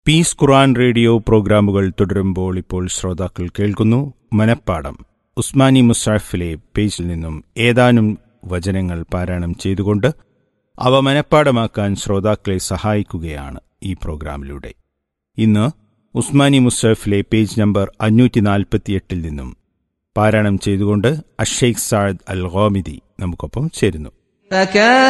Piece ഖുർആൻ radio പ്രോഗ്രാമുകൾ തുടരുമ്പോൾ ഇപ്പോൾ ശ്രോതാക്കൾ കേൾക്കുന്നു മനപ്പാഠം. ഉസ്മാനി മുസ്ഹഫിലെ പേജിൽ നിന്നും ഏതാനും വചനങ്ങൾ പാരായണം ചെയ്തുകൊണ്ട് അവ മനപ്പാഠമാക്കാൻ ശ്രോതാക്കളെ സഹായിക്കുകയാണ് ഈ പ്രോഗ്രാമിലൂടെ. ഇന്ന് ഉസ്മാനി മുസ്ഹഫിലെ പേജ് നമ്പർ 548 നിന്നും പാരായണം ചെയ്തുകൊണ്ട് അഷെയ്ഖ് സഅദ് അൽ ഗാമിദി നമുക്കൊപ്പം ചേരുന്നു.